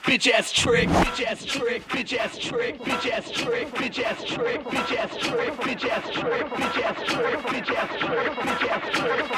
bitch ass trick, bitch ass trick, bitch ass trick, bitch ass trick, bitch ass trick, bitch ass trick, bitch ass trick, bitch ass trick, bitch ass trick, bitch ass trick, bitch ass trick,